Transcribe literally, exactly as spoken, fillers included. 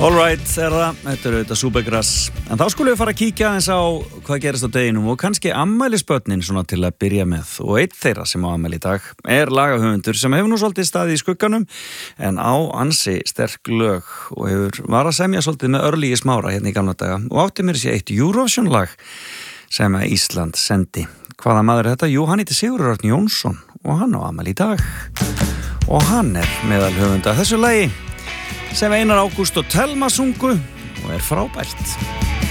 Alright, er það, þetta er auðvitað Supergrass. En þá skulum við fara að kíkja aðeins á hvað gerist á deginum og kannski ammælisbörnin svona til að byrja með. Og einn þeirra sem á ammæli í dag er lagahöfundur sem hefur nú svolítið staðið í skugganum en á ansi sterk lög og hefur var að semja svolítið með Örlygi Smára hérna í gamla daga og átti mér sér eitt Eurovision lag sem Ísland sendi. Hvaða maður er þetta? Jú, hann heitir Sigurður Örn Jónsson og hann á ammæli í dag. Og hann er meðal höfunda þessu lagi sem Einar Ágúst og Telma sungu og er frábært.